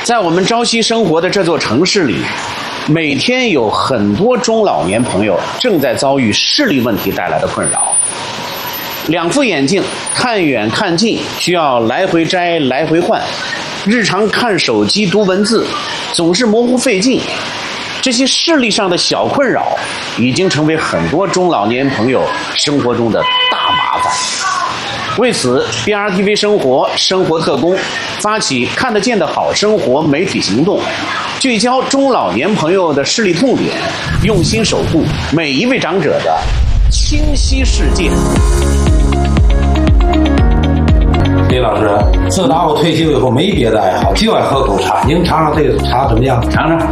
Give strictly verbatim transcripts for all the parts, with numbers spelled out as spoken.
在我们朝夕生活的这座城市里，每天有很多中老年朋友正在遭遇视力问题带来的困扰。两副眼镜，看远看近，需要来回摘来回换，日常看手机读文字总是模糊费劲，这些视力上的小困扰已经成为很多中老年朋友生活中的大麻烦。为此 B R T V 生活生活特工发起看得见的好生活媒体行动，聚焦中老年朋友的视力痛点，用心守护每一位长者的清晰世界。 李老师，自打我退休以后没别的爱好，就爱喝口茶。您尝尝这个茶怎么样？ 尝尝。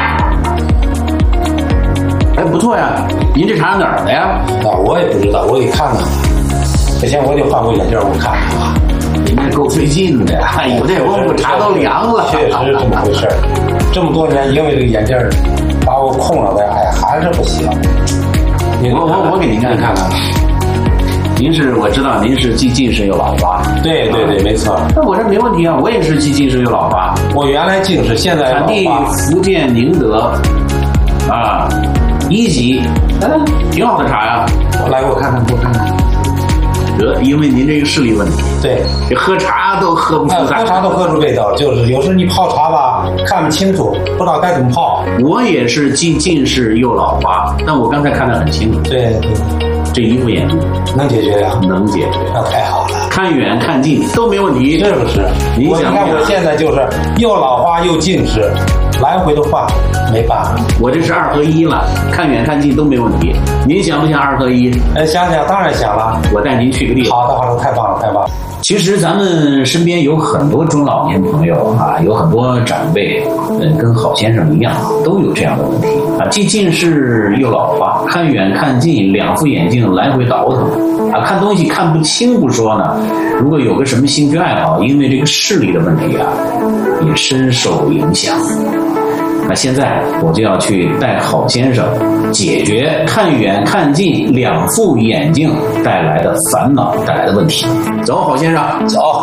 哎，不错呀，您这茶哪儿的呀？ 啊，我也不知道，我给看看。之前我得换过眼镜，我看看啊。 您这够费劲的呀！有这功夫茶都凉了。 确实是这么回事儿。这么多年，因为这个眼镜把我空了的，哎，还是不行。 我我我给您看看看。您是我知道您是既近视又老花。 对对对，没错。 那我这没问题啊，我也是既近视又老花。 我原来近视，现在产地福建宁德，啊，一级，嗯，挺好的茶呀。 来，给我看看，给我看看。 得，因为您这个视力问题， 对， 喝茶都喝不出来， 喝茶都喝出味道，就是有时你泡茶吧，看不清楚，不知道该怎么泡。 我也是既近视又老花，但我刚才看得很清楚。 对对， 这一副眼镜能解决呀？ 能解决， 那太好了。 看远看近都没问题， 是不是？ 你想想， 你看我现在就是又老花又近视，来回的换，没办法。 我这是二合一了，看远看近都没问题。您想不想二合一？ 哎，想想，当然想了。 我带您去个地方。 好的，好的，太棒了，太棒了。 其实咱们身边有很多中老年朋友啊，有很多长辈，嗯，跟郝先生一样，都有这样的问题啊，既近视又老花，看远看近，两副眼镜来回倒腾啊，看东西看不清不说呢，如果有个什么兴趣爱好，因为这个视力的问题啊，也深受影响。那现在我就要去带郝先生解决看远看近两副眼镜带来的烦恼带来的问题。走，郝先生，走。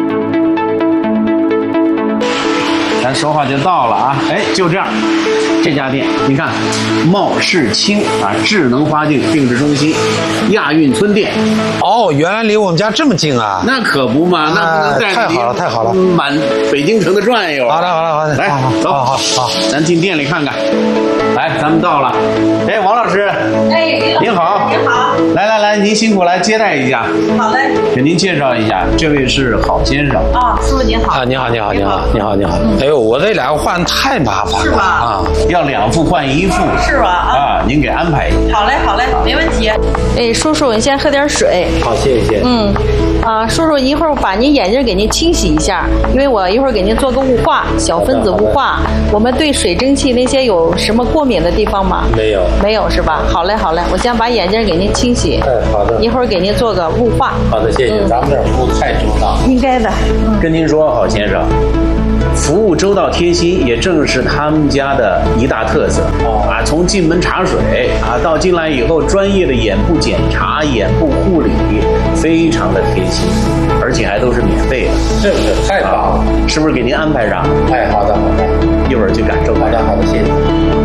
咱说话就到了啊！哎，就这样，这家店你看，茂世清啊，智能花镜定制中心，亚运村店。 哦，原来离我们家这么近啊！ 那可不嘛，那不能带太好了，太好了， 满北京城的转悠。 好的，好的，好的， 来，走， 好好好， 咱进店里看看。来，咱们到了。哎，王老师， 哎， 您好， 您好， 来来来，您辛苦来接待一下。 好嘞， 给您介绍一下，这位是郝先生。 啊，师傅您好。 啊，你好，你好，你好，你好，你好。哎呦，我这两个换太麻烦了， 是吧？ 啊， 要两副换一副， 是吧？啊， 啊，您给安排一下。 好嘞，好嘞，没问题。哎，叔叔，你先喝点水。 好，谢谢。 嗯，啊，叔叔，一会儿我把您眼睛给您清洗一下，因为我一会儿给您做个雾化，小分子雾化。我们对水蒸气那些有什么过敏的地方吗？ 没有， 没有是吧？好嘞，好嘞，我先把眼睛给您清洗。 哎，好的。 一会儿给您做个雾化。 好的，谢谢。 嗯、 咱们这儿服务太周到。 应该的。 跟您说，郝先生，服务周到贴心，也正是他们家的一大特色。 哦啊，从进门茶水啊，到进来以后专业的眼部检查、眼部护理，非常的贴心，而且还都是免费的。 是不是？太棒了、 啊！是不是给您安排上？ 哎，好的，好的。 一会儿去感受。 好的，好的，谢谢。